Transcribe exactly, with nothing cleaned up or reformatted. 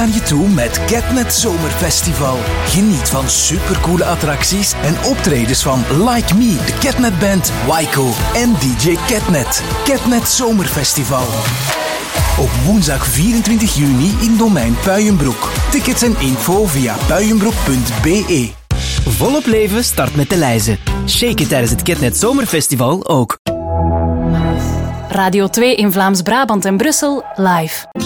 naar je toe met Catnet Zomerfestival. Geniet van supercoole attracties en optredens van Like Me, de Catnet Band, Waiko en D J Catnet. Catnet Zomerfestival. Op woensdag vierentwintig juni in Domein Puijenbroek. Tickets en info via puijenbroek punt b e. Volop leven start met de lijzen. Shake it tijdens het Catnet Zomerfestival ook. Radio twee in Vlaams-Brabant en Brussel live.